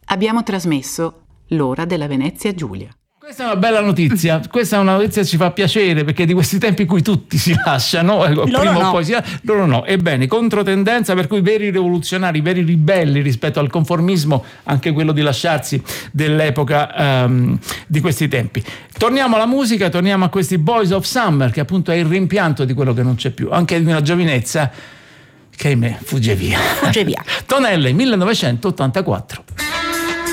Abbiamo trasmesso L'ora della Venezia Giulia. Questa è una bella notizia, questa è una notizia che ci fa piacere, perché di questi tempi in cui tutti si lasciano, prima o poi loro no. Ebbene, controtendenza, per cui veri rivoluzionari, veri ribelli rispetto al conformismo, anche quello di lasciarsi dell'epoca di questi tempi. Torniamo alla musica, torniamo a questi Boys of Summer, che appunto è il rimpianto di quello che non c'è più, anche di una giovinezza che ahimè fugge via. Fugge via. Tonelle, 1984.